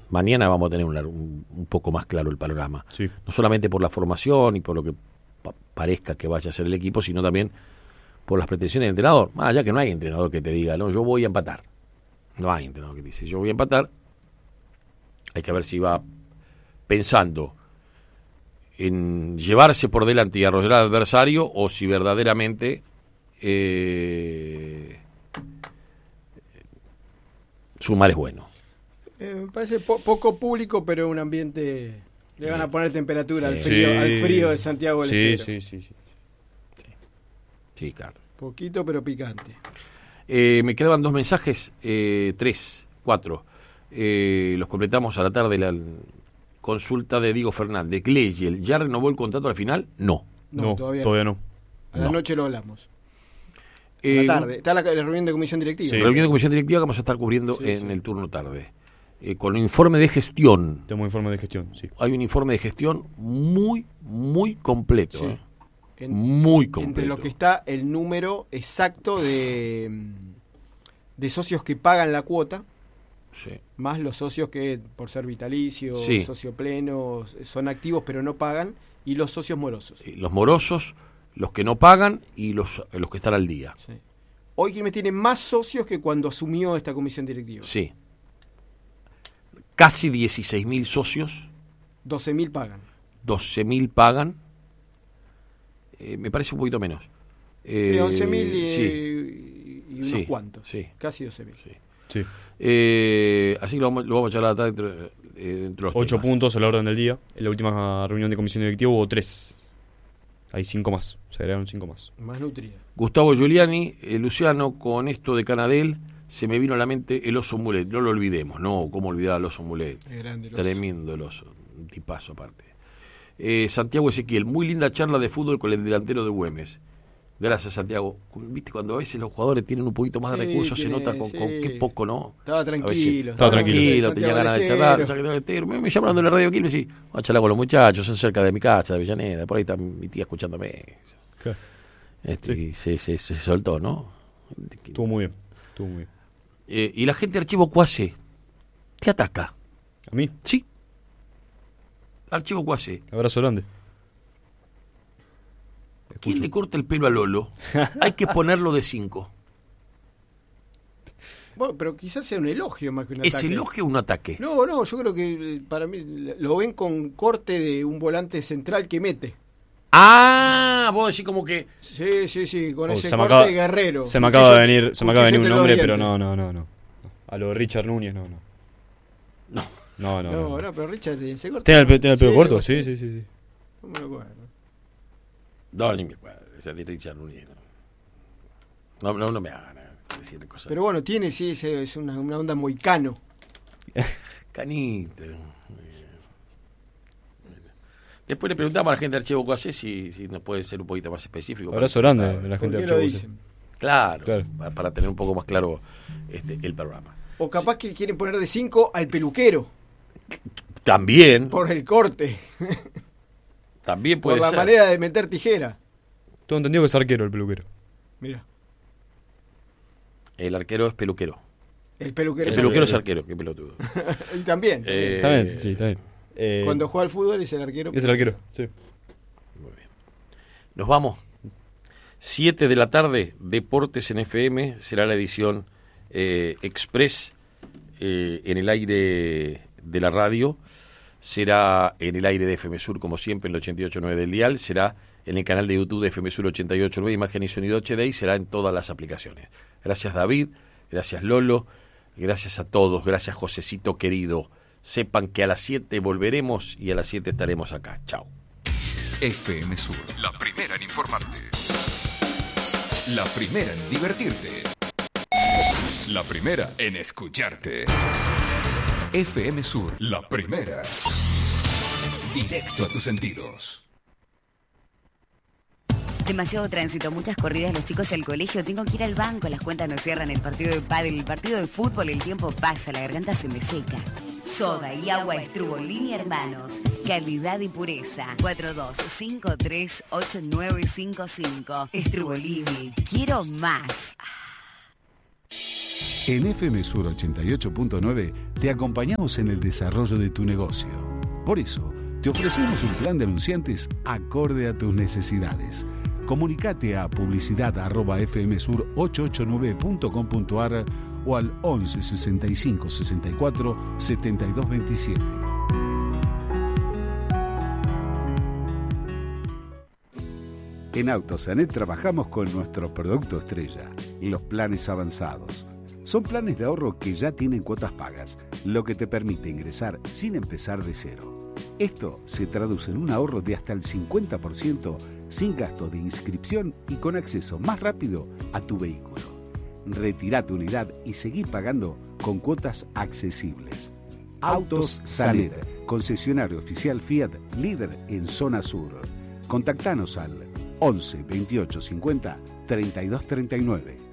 mañana vamos a tener un poco más claro el panorama. Sí. No solamente por la formación y por lo que parezca que vaya a ser el equipo, sino también por las pretensiones del entrenador. Más allá que no hay entrenador que te diga, no, yo voy a empatar. No hay entrenador que dice, yo voy a empatar. Hay que ver si va pensando en llevarse por delante y arrollar al adversario o si verdaderamente sumar es bueno. Me parece poco público, pero un ambiente... Le van a poner temperatura al frío de Santiago del Estero. Sí, claro. Poquito, pero picante. Me quedaban 2 mensajes, 3, 4. Los completamos a la tarde. La consulta de Diego Fernández. Gleiel, ¿ya renovó el contrato al final? No, todavía no. A la noche lo hablamos. A la tarde. Está la reunión de comisión directiva. Sí. Reunión de comisión directiva que vamos a estar cubriendo en el turno tarde. Con un informe de gestión. Tenemos informe de gestión, sí. Hay un informe de gestión muy, muy completo. Sí. Muy completo. Entre lo que está el número exacto de socios que pagan la cuota, sí, más los socios que por ser vitalicio, sí, socio pleno, son activos pero no pagan, y los socios morosos. Sí, los morosos, los que no pagan y los que están al día. Sí. Hoy Quilmes tiene más socios que cuando asumió esta comisión directiva. Sí. Casi 16.000 socios. 12.000 pagan. 12.000 pagan. Me parece un poquito menos. Sí, 11.000 y unos sí, cuantos. Sí. Casi 12.000. Sí. Sí. Así que lo vamos a charlar dentro de los 8 temas. puntos a la orden del día. En la última reunión de comisión directiva hubo 3. Hay 5 más. Se agregaron 5 más. Más nutrida. Gustavo Giuliani, Luciano, con esto de Canadell, se me vino a la mente el oso Mulet. No lo olvidemos, ¿no? ¿Cómo olvidar al oso Mulet? Es grande el oso. Tremendo el oso. Un tipazo aparte. Santiago Ezequiel, muy linda charla de fútbol con el delantero de Güemes. Gracias, Santiago. Viste, cuando a veces los jugadores tienen un poquito más de recursos, se nota con qué poco, ¿no? Estaba tranquilo. Estaba tranquilo, tenía ganas de charlar. Me llamaron de la radio Quilmes y vamos a charlar con los muchachos, son cerca de mi casa, de Avellaneda. Por ahí está mi tía escuchándome. Sí. Y se soltó, ¿no? Estuvo muy bien. Y la gente de Archivo Cuase te ataca. ¿A mí? Sí. Archivo Cuase. Abrazo grande. ¿Quién le corta el pelo a Lolo? Hay que ponerlo de 5. Bueno, pero quizás sea un elogio más que un ataque. ¿Es elogio o un ataque? No, yo creo que para mí lo ven con corte de un volante central que mete. Ah, vos decís como que... Sí, con ese se me corte acaba- de Guerrero. Se me acaba de venir un entre los nombre, pero dientes. no. A lo de Richard Núñez, no. No, pero Richard ese corte. ¿Tiene el pelo corto? Sí. Sí. No me acuerdo. No, ni me acuerdo. Esa de Richard Núñez. No me hagan decir cosas. Pero bueno, tiene, es una onda moicano. Canito. Después le preguntamos a la gente de Archivo Cuase si nos puede ser un poquito más específico. Abrazo grande de la gente ¿Por de qué lo Archivo. dicen? Claro. Para tener un poco más claro el programa. O capaz que quieren poner de 5 al peluquero. También. Por el corte. También puede por la ser. manera de meter tijera. Todo entendido que es arquero el peluquero. Mira. El arquero es peluquero. El peluquero es arquero, qué pelotudo. Y también. Está bien. Cuando juega al fútbol es el arquero. Es el arquero, sí. Muy bien. Nos vamos. 7 de la tarde, Deportes en FM, será la edición Express en el aire de la radio. Será en el aire de FM Sur, como siempre, en el 88.9 del dial. Será en el canal de YouTube de FM Sur 88.9, Imagen y Sonido HD, y será en todas las aplicaciones. Gracias, David. Gracias, Lolo. Gracias a todos. Gracias, Josecito querido. Sepan que a las 7 volveremos y a las 7 estaremos acá. Chao. FM Sur, la primera en informarte. La primera en divertirte. La primera en escucharte. FM Sur, la primera. Directo a tus sentidos. Demasiado tránsito, muchas corridas, los chicos al colegio, tengo que ir al banco, las cuentas no cierran, el partido de pádel, el partido de fútbol, el tiempo pasa, la garganta se me seca. Soda y agua Estrubolini Hermanos. Calidad y pureza. 42538955. Estrubolini. Quiero más. En FM Sur 88.9 te acompañamos en el desarrollo de tu negocio. Por eso, te ofrecemos un plan de anunciantes acorde a tus necesidades. Comunicate a publicidad@fmsur889.com.ar o al 11 65 64 72 27. En Autosanet trabajamos con nuestro producto estrella, los planes avanzados. Son planes de ahorro que ya tienen cuotas pagas, lo que te permite ingresar sin empezar de cero. Esto se traduce en un ahorro de hasta el 50% sin gasto de inscripción y con acceso más rápido a tu vehículo. Retirá tu unidad y seguí pagando con cuotas accesibles. Autos Sanet, concesionario oficial Fiat, líder en zona sur. Contactanos al 11 28 50 32 39.